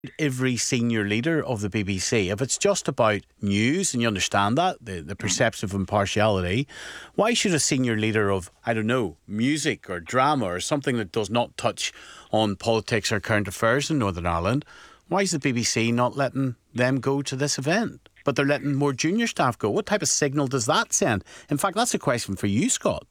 every senior leader of the BBC, if it's just about news, and you understand that, the perception of impartiality, why should a senior leader of, I don't know, music or drama or something that does not touch on politics or current affairs in Northern Ireland, why is the BBC not letting them go to this event? But they're letting more junior staff go. What type of signal does that send? In fact, that's a question for you, Scott.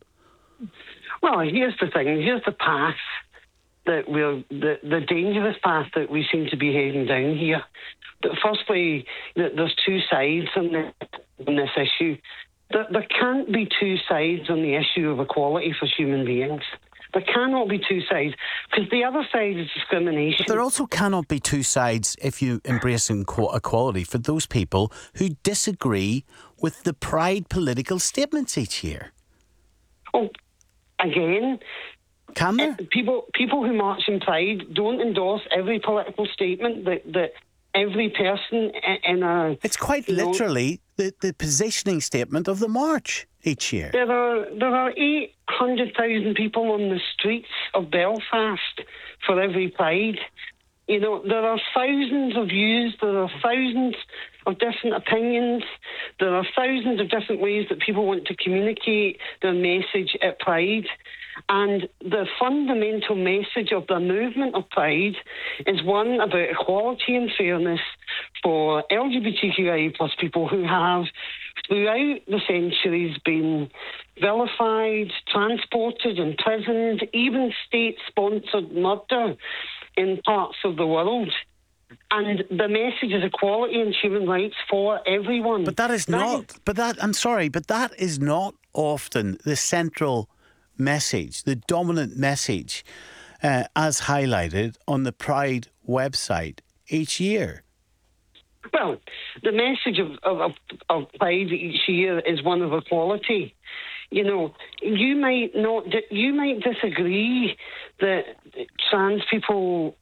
Well, here's the thing. Here's the path that the dangerous path that we seem to be heading down here. But firstly, there's two sides on this issue. There can't be two sides on the issue of equality for human beings. There cannot be two sides, because the other side is discrimination. But there also cannot be two sides if you embrace equality for those people who disagree with the Pride political statements each year. Oh, again, can there? People who march in Pride don't endorse every political statement that every person in a... It's quite literally the positioning statement of the march each year. There are 800,000 people on the streets of Belfast for every Pride. You know, there are thousands of views, there are thousands of different opinions, there are thousands of different ways that people want to communicate their message at Pride. And the fundamental message of the movement of Pride is one about equality and fairness for LGBTQIA plus people who have, throughout the centuries, been vilified, transported, imprisoned, even state-sponsored murder in parts of the world. And the message is equality and human rights for everyone. But that is not... But that is not often the central message, the dominant message, as highlighted on the Pride website each year. Well, the message of Pride each year is one of equality. You know, you might disagree that trans people,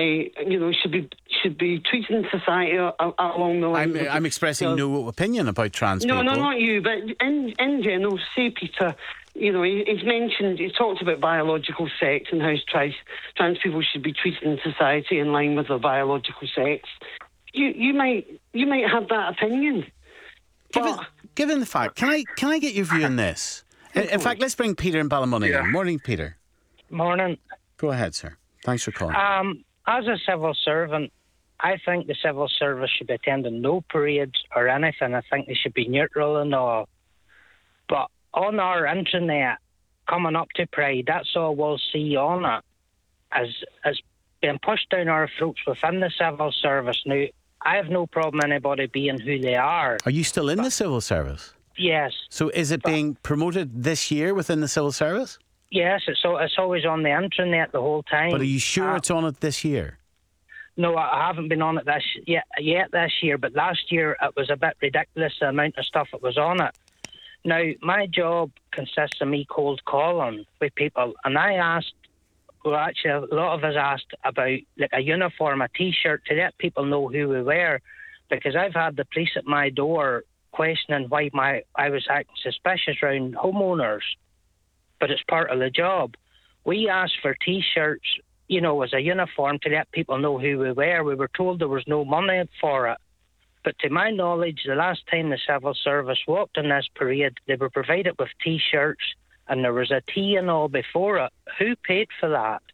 should be treated in society along the lines. I'm expressing no opinion about trans people. No, not you, but in general, say Peter. You know, he's talked about biological sex and how trans people should be treated in society in line with their biological sex. You might have that opinion. Given the fact, can I get your view on this? In fact, let's bring Peter in Ballymoney in. Morning, Peter. Morning. Go ahead, sir. Thanks for calling. As a civil servant, I think the civil service should be attending no parades or anything. I think they should be neutral and all. But on our internet, coming up to Pride, that's all we'll see on it, as being pushed down our throats within the civil service. Now, I have no problem anybody being who they are. Are you still in the civil service? Yes. So is it being promoted this year within the civil service? Yes, it's always on the internet the whole time. But are you sure it's on it this year? No, I haven't been on it yet this year, but last year it was a bit ridiculous, the amount of stuff that was on it. Now, my job consists of me cold calling with people, and I asked, well, actually, a lot of us asked about like a uniform, a T-shirt, to let people know who we were, because I've had the police at my door questioning why I was acting suspicious around homeowners, but it's part of the job. We asked for T-shirts, you know, as a uniform to let people know who we were. We were told there was no money for it. But to my knowledge, the last time the civil service walked in this parade, they were provided with T-shirts and there was a T and all before it. Who paid for that?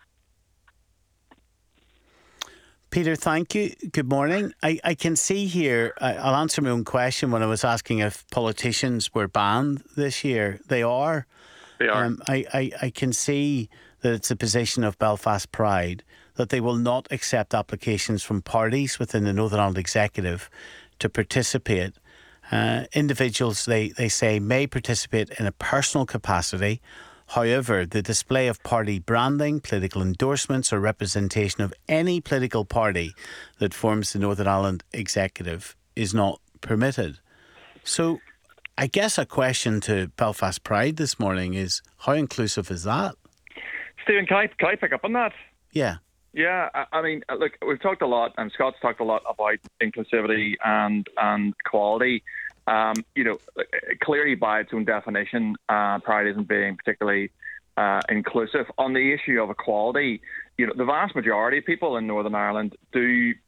Peter, thank you. Good morning. I can see here, I'll answer my own question when I was asking if politicians were banned this year. They are. They are. I can see that it's a position of Belfast Pride that they will not accept applications from parties within the Northern Ireland Executive to participate. Individuals, they say, may participate in a personal capacity. However, the display of party branding, political endorsements or representation of any political party that forms the Northern Ireland Executive is not permitted. So I guess a question to Belfast Pride this morning is, how inclusive is that? Stephen, can I pick up on that? Yeah. Yeah, I mean, look, we've talked a lot, and Scott's talked a lot about inclusivity and equality. Clearly by its own definition, Pride isn't being particularly inclusive. On the issue of equality, the vast majority of people in Northern Ireland do